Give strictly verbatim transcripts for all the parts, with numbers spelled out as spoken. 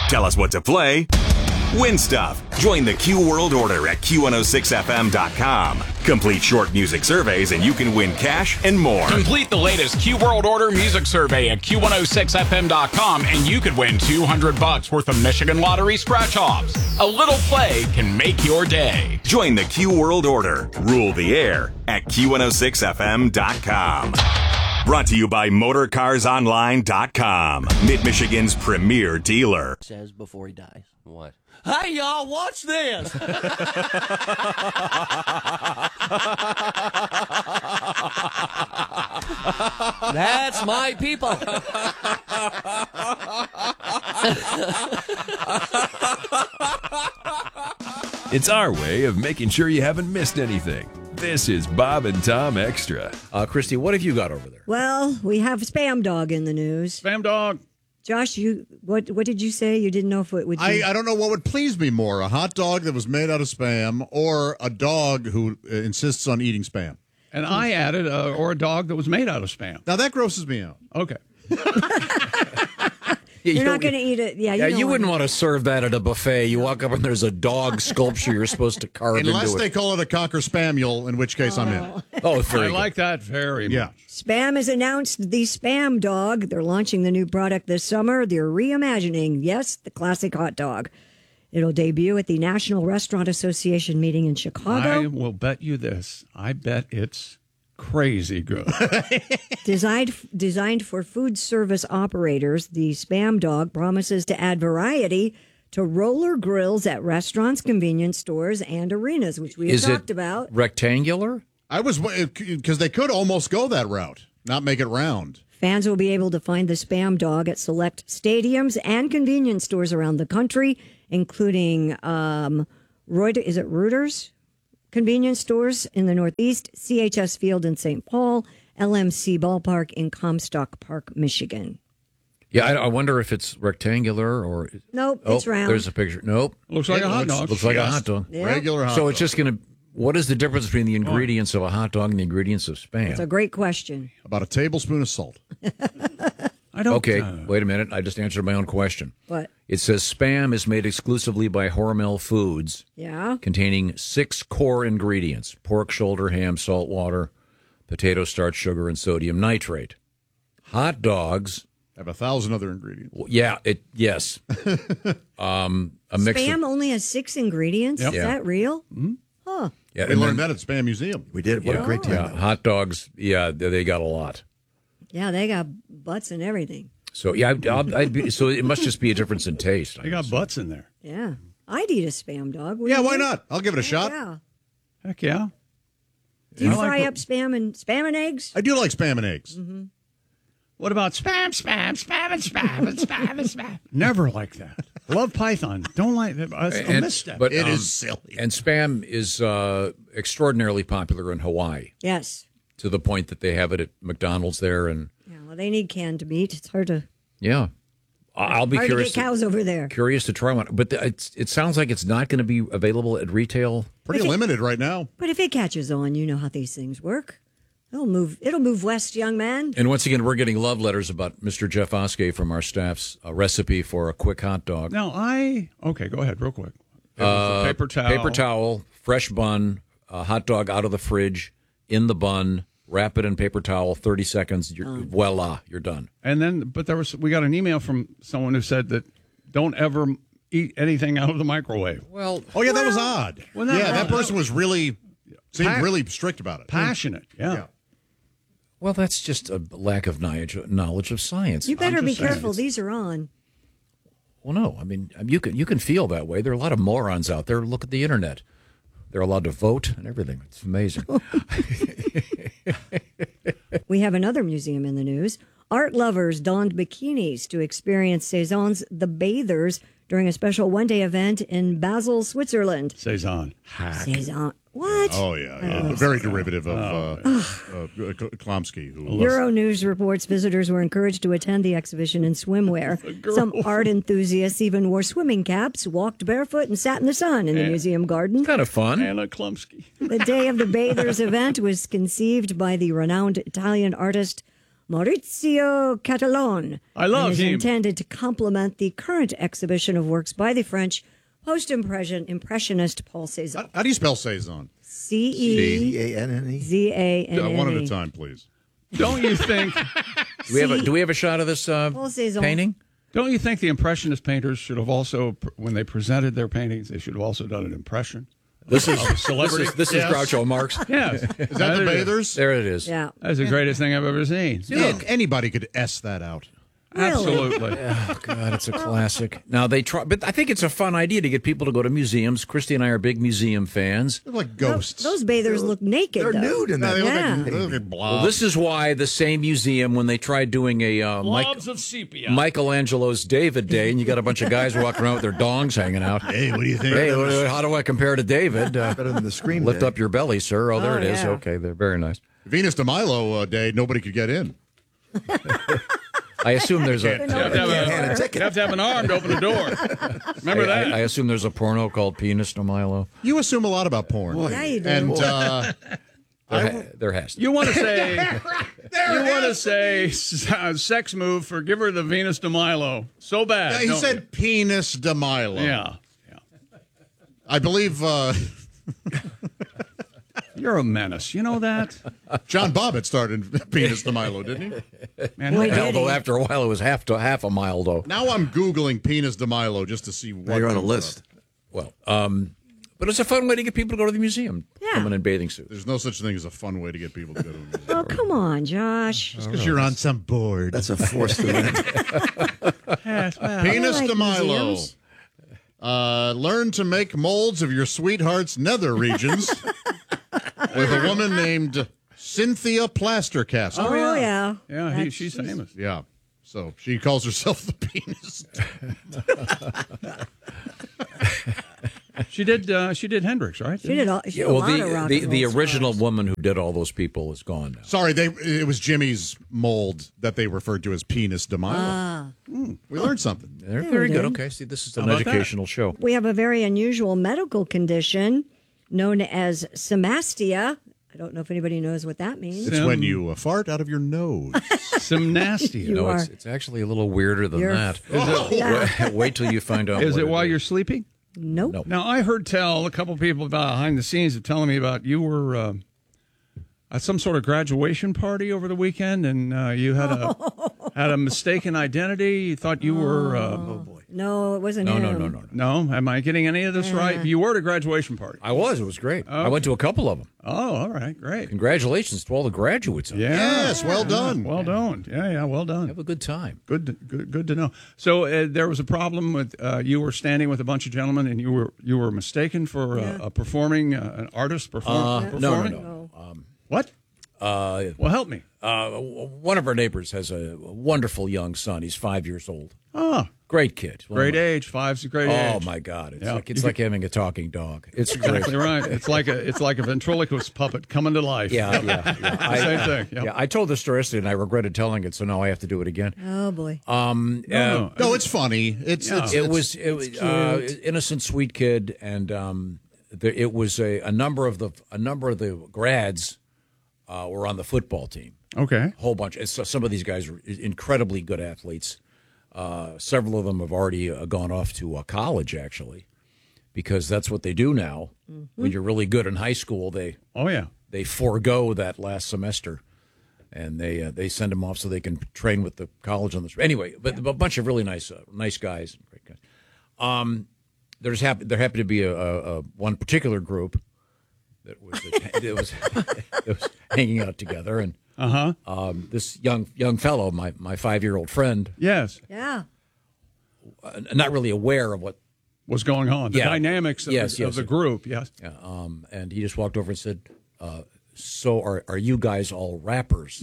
Tell us what to play. Win stuff. Join the Q World Order at Q one oh six F M dot com. Complete short music surveys and you can win cash and more. Complete the latest Q World Order music survey at Q one oh six F M dot com and you could win two hundred bucks worth of Michigan Lottery scratch-offs. A little play can make your day. Join the Q World Order. Rule the air at Q one oh six F M dot com. Brought to you by Motor Cars Online dot com. Mid-Michigan's premier dealer. Says before he dies. What? Hey, y'all, watch this. That's my people. It's our way of making sure you haven't missed anything. This is Bob and Tom Extra. Uh, Christy, what have you got over there? Well, we have Spam Dog in the news. Spam Dog. Josh, you what what did you say? You didn't know if it would be... I, I don't know what would please me more, a hot dog that was made out of Spam or a dog who uh, insists on eating Spam. And I added, uh, or a dog that was made out of Spam. Now, that grosses me out. Okay. You're not going to eat it. Yeah, you, yeah, don't you wouldn't want want to serve that at a buffet. You walk up and there's a dog sculpture you're supposed to carve Unless into they it. call it a Cocker Spaniel, in which case I'm in. Oh, very I good. like that very Yeah. much. Spam has announced the Spam Dog. They're launching the new product this summer. They're reimagining, yes, the classic hot dog. It'll debut at the National Restaurant Association meeting in Chicago. I will bet you this. I bet it's crazy good. Designed designed for food service operators, the Spam Dog promises to add variety to roller grills at restaurants, convenience stores, and arenas, which we have Is talked it about. rectangular? I was, because they could almost go that route, not make it round. Fans will be able to find the Spam Dog at select stadiums and convenience stores around the country, including um, Reut- is it Reuters? Convenience stores in the Northeast, C H S Field in Saint Paul, L M C Ballpark in Comstock Park, Michigan. Yeah, I, I wonder if it's rectangular or... Nope, oh, it's round. There's a picture. Nope. Looks like It a hot looks- dog. Looks like Yes. a hot dog. Yeah. Regular hot So dog. it's just going to... What is the difference between the ingredients of a hot dog and the ingredients of Spam? It's a great question. About a tablespoon of salt. I don't. Okay, uh, wait a minute. I just answered my own question. But, It says Spam is made exclusively by Hormel Foods, yeah. containing six core ingredients: pork shoulder, ham, salt water, potato starch, sugar, and sodium nitrate. Hot dogs, Have a thousand other ingredients. w- yeah, it yes. um, a mix. Spam Of, only has six ingredients? Yep. Is Yeah. that real? yeah, We and learned then- that at Spam Museum. We did. What yeah, a great time. yeah, hot dogs. Yeah, they they got a lot. Yeah, they got butts and everything. So yeah, I'd, I'll, I'd be, so it must just be a difference in taste. I They got guess. butts in there. Yeah. I'd eat a Spam Dog. Yeah, wouldn't why you? not? I'll give it a shot. Yeah. Heck yeah. Do you I like fry what- up Spam and Spam and eggs? I do like Spam and eggs. What about spam, spam, spam, and spam, and spam, and spam? Never like that. Love Python. Don't like that. It's a And- misstep. but, It um, is silly. And Spam is uh, extraordinarily popular in Hawaii Yes. to the point that they have it at McDonald's there, and Yeah, well, they need canned meat. It's hard to yeah, I- I'll be hard to curious. get cows over there. Curious to try one, but the, it's, it sounds like it's not going to be available at retail. Pretty If it- limited right now. But if it catches on, you know how these things work. It'll move. It'll move west, young man. And once again, we're getting love letters about Mister Jeff Oskey from our staff's uh, recipe for a quick hot dog. now, I. Okay, go ahead, real quick. It was Uh, a paper towel. Paper towel, fresh bun, a hot dog out of the fridge, in the bun, wrap it in paper towel, thirty seconds, you're, voila, you're done. And then, but there was, we got an email from someone who said that don't ever eat anything out of the microwave. Well, Oh, yeah, that was odd. Well, that- yeah, that no, person was really, seemed Pa- really strict about it. Passionate, yeah. Yeah. well, that's just a lack of knowledge, knowledge of science. You better I'm be just saying. careful. These are on. Well, no, I mean, you can you can feel that way. There are a lot of morons out there. Look at the internet. They're allowed to vote and everything. It's amazing. We have another museum in the news. Art lovers donned bikinis to experience Cezanne's The Bathers during a special one-day event in Basel, Switzerland. Cezanne. Cezanne. What? Oh, yeah. yeah. Very derivative of uh, uh, Klomsky. Who Euronews reports visitors were encouraged to attend the exhibition in swimwear. Some art enthusiasts even wore swimming caps, walked barefoot, and sat in the sun in the museum garden. Kind of fun. Anna Klumsky. The Day of the Bathers event was conceived by the renowned Italian artist Maurizio Catalan. I love and is him. intended to complement the current exhibition of works by the French post-impression impressionist Paul Cézanne. How, how do you spell Cezanne? C E A N N E. Z A N N Uh, E. one at a time, please. Don't you think? Do we have a, do we have a shot of this uh, Paul Cézanne. painting? Don't you think the Impressionist painters should have also, when they presented their paintings, they should have also done an impression? This is celebrity? This is, this Yes. is Groucho Marx. Yes. Is that the Bathers? There it is. Yeah. That's the greatest thing I've ever seen. Look, anybody could S that out. Absolutely. Oh God, it's a classic. Now they try, but I think it's a fun idea to get people to go to museums. Christy and I are big museum fans. They're like ghosts. Those bathers look naked. They're though. nude in No, that. they look Yeah. like, they look like Well, blobs. this is why the same museum, when they tried doing a uh, Mike, Blobs of sepia. Michelangelo's David Day, and you got a bunch of guys walking around with their dongs hanging out. Hey, what do you think? Hey, what- how do I compare to David? Uh, Better than the Scream lift Day. up your belly, sir. Oh, there Oh, it is. yeah. Okay, they're very nice. Venus de Milo uh, Day, nobody could get in. I assume there's a. You have, to have hand a a, ticket. you have to have an arm to open a door. Remember I, that? I assume there's a porno called Penis de Milo. You assume a lot about porn. Yeah, you do. And uh, There, ha- there has to. be. you want to say, you want to say, s- uh, sex move for give her the Venus de Milo so bad. yeah, he don't said penis de Milo. you? yeah, yeah. I believe uh, You're a menace. You know that, John Bobbitt started penis de Milo, didn't he? man. Boy, who- did Although he. after a while it was half to half a mile though. Now I'm Googling penis de Milo just to see what. Now you're on a comes list. up. Well, um, but it's a fun way to get people to go to the museum. Yeah. Coming in bathing suits. There's no such thing as a fun way to get people to go to a museum. Oh, come on, Josh. Because you're on some board. That's a forced event. Yes, well, Penis I like de Milo. museums. Uh, learn to make molds of your sweetheart's nether regions with a woman named Cynthia Plastercastle. Oh, yeah. yeah, he, That's- she's famous. Yeah. So she calls herself the penis. She did. Uh, she did Hendrix, right? She did all, she Yeah, did a well, lot of the rock the, and the roll original stars. woman who did all those people is gone now. Sorry, they it was Jimmy's mold that they referred to as penis de Milo. Ah. Mm, we learned something. They're Yeah, very we good. did. Okay, see, this is an How about that? educational show. We have a very unusual medical condition known as symastia. I don't know if anybody knows what that means. It's Sim- when you uh, fart out of your nose. Some nasty. You No, are. it's, it's actually a little weirder than You're- that. Yeah. Wait, wait till you find out. Is what it while is. you're sleeping? Nope. Nope. Now, I heard tell a couple people about behind the scenes of telling me about you were uh, at some sort of graduation party over the weekend, and uh, you had a had a mistaken identity. You thought you were. Uh, No, it wasn't No, him. no, no, no, no. no, am I getting any of this right? You were at a graduation party. I was. It was great. I went to a couple of them. Oh, all right, great. Congratulations to all the graduates. Yeah. Yes, well done. Well done. Yeah, yeah, well done. Have a good time. Good, to, good, good to know. So uh, there was a problem with uh, you were standing with a bunch of gentlemen, and you were you were mistaken for uh, a performing uh, an artist perform, Uh, no, no, performing. no. Um, What? uh, Well, help me. uh, one of our neighbors has a wonderful young son. He's five years old. Ah, Great kid. One of great my- age. Five's a great Oh age. my God! It's Yeah. like it's You like having a talking dog. It's great. Exactly right. It's like a it's like a ventriloquist puppet coming to life. Yeah, yeah, yeah. I, Same thing. Yeah. yeah, I told the story yesterday, and I regretted telling it, so now I have to do it again. Oh, boy. Um, uh, No, No, it's funny. It's, Yeah. it's it it's- was it was uh, innocent, sweet kid, and um, there, it was a, a number of the a number of the grads uh, were on the football team. Okay. A whole bunch. So some of these guys are incredibly good athletes. Uh, several of them have already uh, gone off to uh, college, actually, because that's what they do now. When you're really good in high school, they Oh yeah. they forego that last semester, and they uh, they send them off so they can train with the college on this. Anyway, but a bunch of really nice uh, nice guys, great guys. Um, there's happy there happened to be a, a, a one particular group that was that was that was hanging out together, and Uh huh. um, this young young fellow, my my five year old friend, Yes. Yeah. uh, not really aware of what. What's going on? The Yeah. dynamics of, Yes, the, yes. of the group. Yes. Yeah, um, and he just walked over and said, uh, "So are are you guys all rappers?"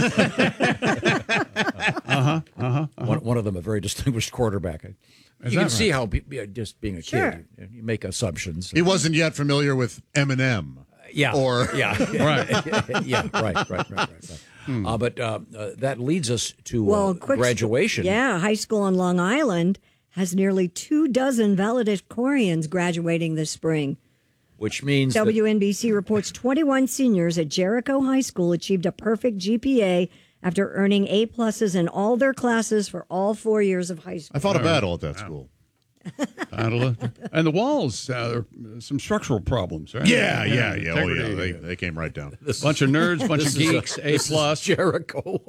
Uh-huh. Uh-huh. One, one of them, a very distinguished quarterback. You that can right? see how, pe- yeah, just being a Sure. kid, you, you make assumptions. he wasn't yet familiar with Eminem. Yeah, Or yeah, Right. yeah, right, right, right, right. right. Uh, but uh, uh, that leads us to Well, uh, quick graduation. Yeah, high school on Long Island has nearly two dozen valedictorians graduating this spring. which means that- W N B C reports twenty-one seniors at Jericho High School achieved a perfect G P A after earning A pluses in all their classes for all four years of high school. I fought a battle at that school. And the walls, uh, some structural problems, right? Yeah, yeah, yeah. Oh, yeah. Integrity. They, they came right down. Bunch of nerds, bunch This of is a- geeks, A this is plus, Jericho.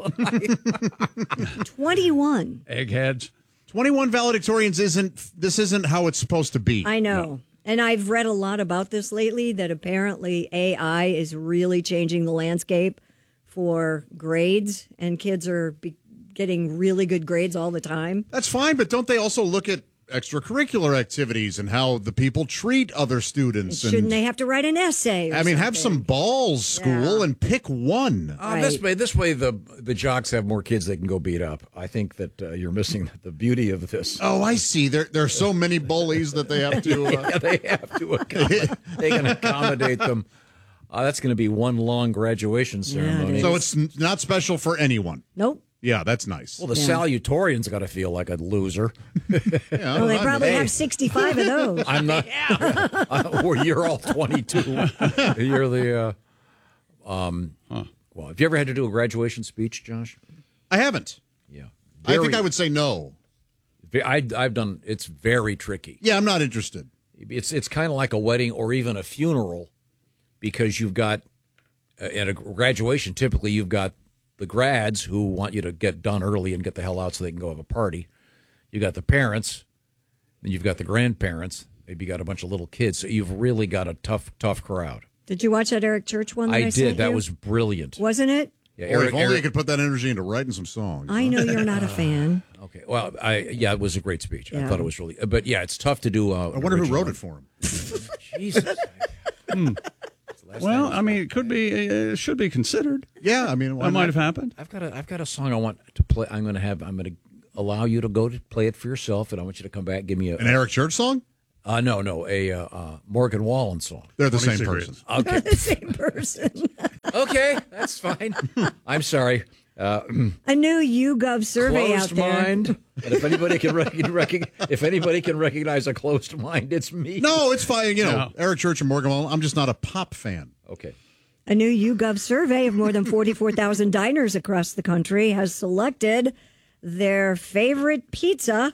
twenty-one. eggheads. twenty-one valedictorians isn't, this isn't how it's supposed to be. I know. And I've read a lot about this lately, that apparently A I is really changing the landscape for grades, and kids are be- getting really good grades all the time. That's fine, but don't they also look at extracurricular activities and how the people treat other students? Shouldn't and, they have to write an essay? Or I mean, have something? some balls, school, Yeah. and pick one. Uh, This Right. way, this way, the the jocks have more kids they can go beat up. I think that uh, you're missing the beauty of this. Oh, I see. There, there are so many bullies that they have to. Uh, Yeah, they have to accommodate. They can accommodate them. Uh, that's going to be one long graduation ceremony. so it's n- not special for anyone. Nope. Yeah, that's nice. well, the Yeah. salutatorian's got to feel like a loser. Yeah, Well, they I'm- probably hey, have sixty-five of those. I'm not. uh, or you're all twenty-two. You're the. Uh, um. Well, have you ever had to do a graduation speech, Josh? I haven't. Yeah. I think Very- I would say no. I, I've done. It's very tricky. Yeah, I'm not interested. It's it's kind of like a wedding or even a funeral, because you've got uh, at a graduation typically you've got the grads who want you to get done early and get the hell out so they can go have a party. You got the parents, and you've got the grandparents. Maybe you got a bunch of little kids. So you've really got a tough tough crowd. Did you watch that Eric Church one that I, I sent did. That you? was brilliant. Wasn't it? Yeah, Or Eric, if only I Eric- could put that energy into writing some songs. I know you're not a fan. okay. Well, I yeah, it was a great speech. I Yeah. thought it was really. But yeah, it's tough to do. Uh, I wonder who wrote it for him. Jesus. Well, I mean, it could be, uh, it should be considered. Yeah, I mean, why That might not? have happened. I've got a I've got a song I want to play. I'm going to have. I'm going to allow you to go to play it for yourself, and I want you to come back. Give me a. An Eric Church song? Uh, no, no, a uh, uh, Morgan Wallen song. They're the same person. Okay, The same person. okay, that's fine. I'm sorry. Uh, A new YouGov survey out closed there. mind. And if anybody can rec- rec- if anybody can recognize a closed mind, it's me. No, it's fine. You know, No. Eric Church and Morgan Wallen. I'm just not a pop fan. Okay. A new YouGov survey of more than forty-four thousand diners across the country has selected their favorite pizza.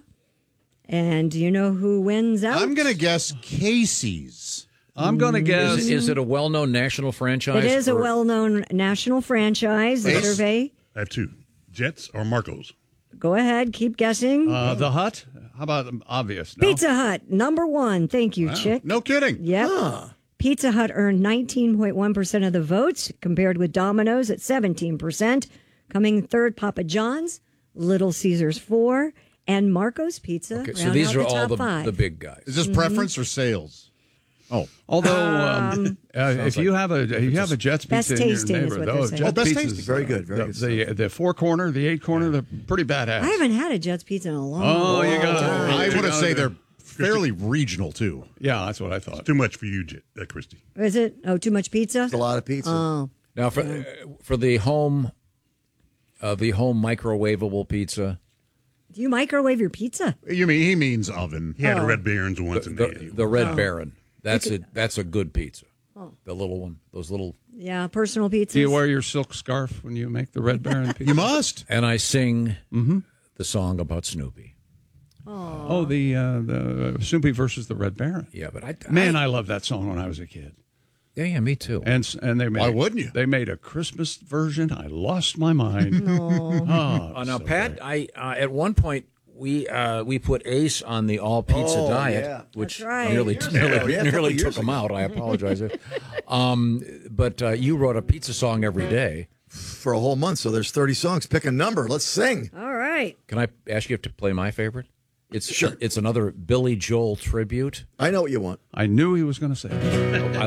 And do you know who wins out? I'm going to guess Casey's. I'm going to guess. Is, is it a well-known national franchise? It is a or- well-known national franchise. The Ace? survey. I have two, Jets or Marcos. Go ahead, keep guessing. Uh, the Hut? How about um, obvious? No? Pizza Hut, number one. Thank you, Chick. No kidding. Yep. Pizza Hut earned nineteen point one percent of the votes, compared with Domino's at seventeen percent. Coming third, Papa John's, Little Caesars four, and Marco's Pizza. Okay, so round these out are the all top the, five. the big guys. Is this preference or sales? Oh, Although, um, uh, if you have a if you have a Jets Best pizza in your tasting is neighborhood, what they're oh, saying. Jets Oh, best pizza's, tasting. Very good, very good. The, the four corner, the eight corner, they're pretty badass. I haven't had a Jets Pizza in a long Oh, you gotta- time. I you want to gotta say do- they're fairly regional, too. Yeah, that's what I thought. Too much for you, Jet, uh, Christy. Is it? Oh, too much pizza? a lot of pizza. Oh. Now for uh, for the home, uh, the home microwavable pizza, Do you microwave your pizza? You mean he means oven? He had a Red Barons once, and the, they, the Red Baron. That's a that's a good pizza. The little one, those little. Yeah, personal pizzas. Do you wear your silk scarf when you make the Red Baron pizza? You must. And I sing the song about Snoopy. Oh, the uh, the Snoopy versus the Red Baron. Yeah, but I Man, I loved that song when I was a kid. yeah, yeah, me too. And s- and they made Why wouldn't you? They made a Christmas version. I lost my mind. Oh, Uh, now, so Pat, I uh, at one point we uh, we put Ace on the all pizza Oh, diet, yeah. which That's right. nearly Years nearly, ago. Yeah, a couple nearly years took him ago. out. I apologize. um, but uh, you wrote a pizza song every day. For a whole month, so there's thirty songs. Pick a number. Let's sing. All right. Can I ask you to play my favorite? It's Sure. It's another Billy Joel tribute. I know what you want. I knew he was going to say that. I